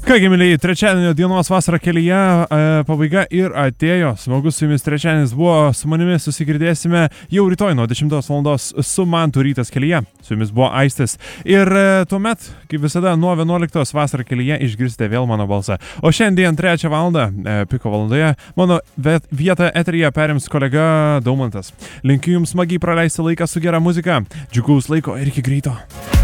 Kągi, mėlyje, trečiadienio dienos vasara kelyje pabaiga ir atėjo. Smagus su jumis trečiadienis buvo, su manimi susigirdėsime jau rytoj nuo 10 val. Su Mantu rytas kelyje. Su jumis buvo Aistis. Ir tuomet, kaip visada, nuo 11 vasara kelyje išgirsite vėl mano balsą. O šiandien 3 val. Piko valandoje mano vietą eteryje perims kolega Daumantas. Linkiu jums smagiai praleisti laiką su gera muzika. Džiugaus laiko ir iki greito.